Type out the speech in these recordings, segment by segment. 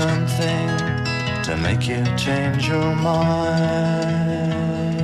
To make you change your mind.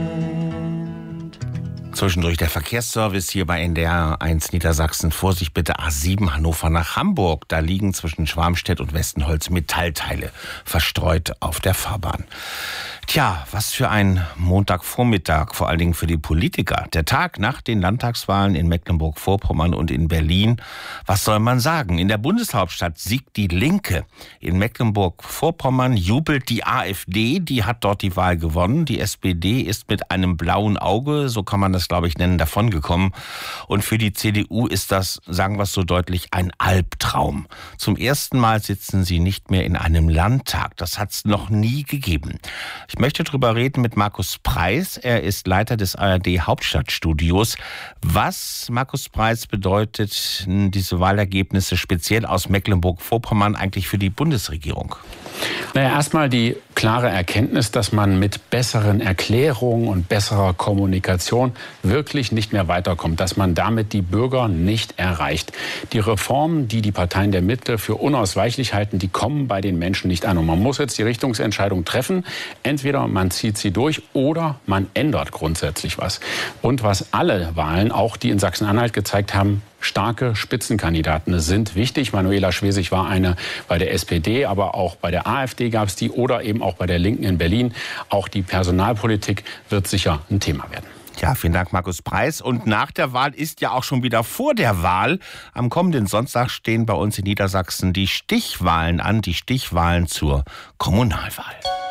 Zwischendurch der Verkehrsservice hier bei NDR 1 Niedersachsen. Vorsicht bitte, A7 Hannover nach Hamburg. Da liegen zwischen Schwarmstedt und Westenholz Metallteile verstreut auf der Fahrbahn. Tja, was für ein Montagvormittag, vor allen Dingen für die Politiker. Der Tag nach den Landtagswahlen in Mecklenburg-Vorpommern und in Berlin. Was soll man sagen? In der Bundeshauptstadt siegt die Linke. In Mecklenburg-Vorpommern jubelt die AfD, die hat dort die Wahl gewonnen. Die SPD ist mit einem blauen Auge, so kann man das, glaube ich, nennen, davongekommen. Und für die CDU ist das, sagen wir es so deutlich, ein Albtraum. Zum ersten Mal sitzen sie nicht mehr in einem Landtag. Das hat es noch nie gegeben. Ich möchte darüber reden mit Markus Preis. Er ist Leiter des ARD Hauptstadtstudios. Was, Markus Preis, bedeutet diese Wahlergebnisse speziell aus Mecklenburg-Vorpommern eigentlich für die Bundesregierung? Naja, erstmal die klare Erkenntnis, dass man mit besseren Erklärungen und besserer Kommunikation wirklich nicht mehr weiterkommt, dass man damit die Bürger nicht erreicht. Die Reformen, die die Parteien der Mitte für unausweichlich halten, die kommen bei den Menschen nicht an. Und man muss jetzt die Richtungsentscheidung treffen. Entweder man zieht sie durch oder man ändert grundsätzlich was. Und was alle Wahlen, auch die in Sachsen-Anhalt gezeigt haben, starke Spitzenkandidaten sind wichtig. Manuela Schwesig war eine bei der SPD, aber auch bei der AfD gab es die oder eben auch bei der Linken in Berlin. Auch die Personalpolitik wird sicher ein Thema werden. Ja, vielen Dank, Markus Preis. Und nach der Wahl ist ja auch schon wieder vor der Wahl. Am kommenden Sonntag stehen bei uns in Niedersachsen die Stichwahlen an, die Stichwahlen zur Kommunalwahl.